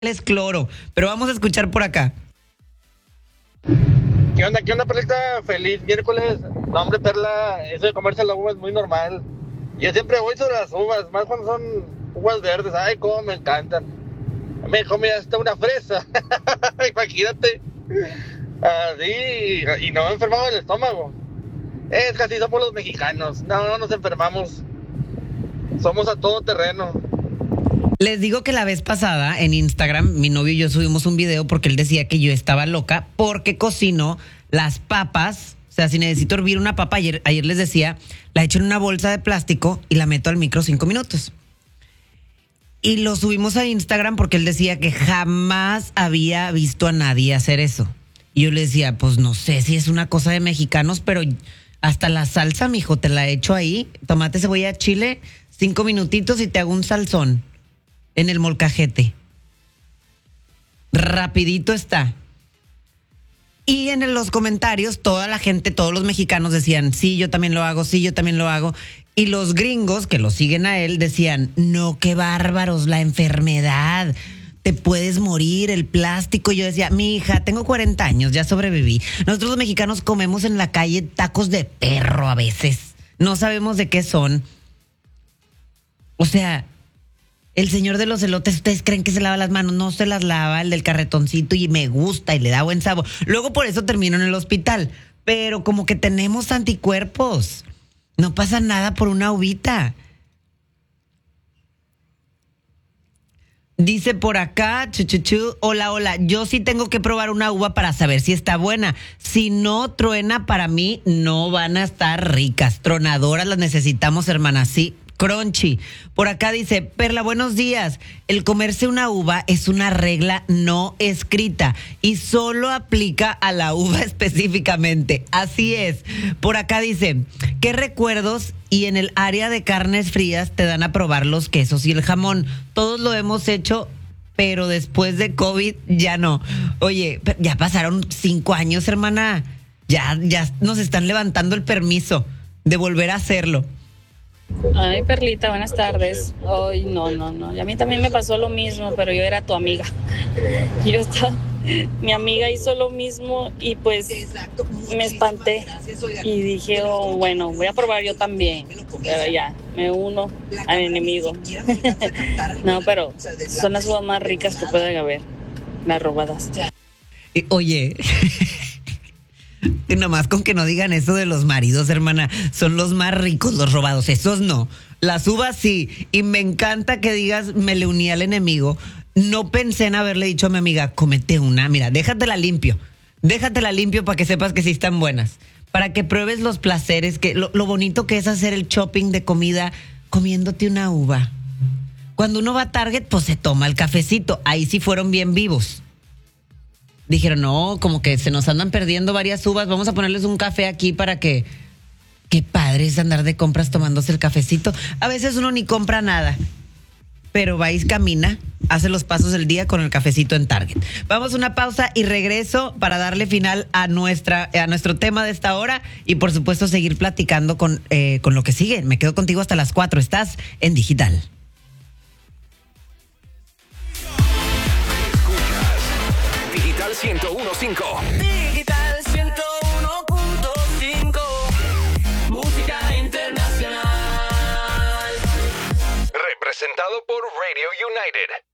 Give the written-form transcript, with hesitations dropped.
es cloro. Pero vamos a escuchar por acá. ¿Qué onda? ¿Qué onda, Perlita? Feliz miércoles. No, hombre, Perla, eso de comerse la uva es muy normal. Yo siempre voy sobre las uvas, más cuando son uvas verdes. Ay, cómo me encantan. Me comí hasta una fresa. Imagínate. Así, y no me enfermaba el estómago. Es que así somos los mexicanos. No nos enfermamos. Somos a todo terreno. Les digo que la vez pasada en Instagram, mi novio y yo subimos un video porque él decía que yo estaba loca porque cocino las papas. O sea, si necesito hervir una papa, ayer les decía, la echo en una bolsa de plástico y la meto al micro 5 minutos. Y lo subimos a Instagram porque él decía que jamás había visto a nadie hacer eso. Y yo le decía, pues no sé si es una cosa de mexicanos, pero hasta la salsa, mijo, te la echo ahí. Tomate, cebolla, chile, 5 minutitos y te hago un salsón en el molcajete. Rapidito está. Y en los comentarios, toda la gente, todos los mexicanos decían, sí, yo también lo hago, sí, yo también lo hago. Y los gringos que lo siguen a él decían, no, qué bárbaros, la enfermedad, te puedes morir, el plástico. Yo decía, mi hija, tengo 40 años, ya sobreviví. Nosotros los mexicanos comemos en la calle tacos de perro a veces. No sabemos de qué son. O sea, el señor de los elotes, ¿ustedes creen que se lava las manos? No se las lava, el del carretoncito, y me gusta y le da buen sabor. Luego por eso termino en el hospital. Pero como que tenemos anticuerpos. No pasa nada por una uvita. Dice por acá, hola, yo sí tengo que probar una uva para saber si está buena. Si no truena, para mí no van a estar ricas. Tronadoras las necesitamos, hermanas, sí. Crunchy. Por acá dice, Perla, buenos días. El comerse una uva es una regla no escrita y solo aplica a la uva específicamente. Así es. Por acá dice, ¿qué recuerdos y en el área de carnes frías te dan a probar los quesos y el jamón? Todos lo hemos hecho, pero después de COVID ya no. Oye, ya pasaron 5 años, hermana. Ya nos están levantando el permiso de volver a hacerlo. Ay, Perlita, buenas tardes. Ay, no. Y a mí también me pasó lo mismo, pero yo era tu amiga. Mi amiga hizo lo mismo y pues me espanté. Y dije, oh, bueno, voy a probar yo también. Pero ya, me uno al enemigo. No, pero son las uvas más ricas que pueden haber, las robadas. Oye... Nomás con que no digan eso de los maridos, hermana. Son los más ricos los robados. Esos no. Las uvas sí. Y me encanta que digas, me le uní al enemigo. No pensé en haberle dicho a mi amiga, cómete una. Mira, déjatela limpio para que sepas que sí están buenas. Para que pruebes los placeres, que lo bonito que es hacer el shopping de comida comiéndote una uva. Cuando uno va a Target, pues se toma el cafecito. Ahí sí fueron bien vivos. Dijeron, no, como que se nos andan perdiendo varias uvas, vamos a ponerles un café aquí para que... Qué padre es andar de compras tomándose el cafecito. A veces uno ni compra nada, pero va y camina, hace los pasos del día con el cafecito en Target. Vamos a una pausa y regreso para darle final a nuestro tema de esta hora y por supuesto seguir platicando con lo que sigue. Me quedo contigo hasta las 4, estás en Digital. Digital 101.5. Digital 101.5. Música internacional. Representado por Radio United.